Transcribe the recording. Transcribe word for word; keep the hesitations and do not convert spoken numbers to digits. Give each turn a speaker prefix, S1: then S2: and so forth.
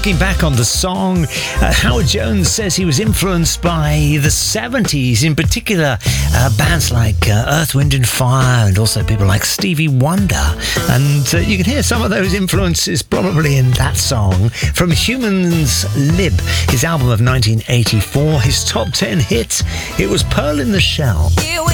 S1: Looking back on the song, uh, Howard Jones says he was influenced by the seventies, in particular uh, bands like uh, Earth, Wind and Fire, and also people like Stevie Wonder. And uh, you can hear some of those influences probably in that song from Humans Lib, his album of nineteen eighty-four, his top ten hit. It was Pearl in the Shell.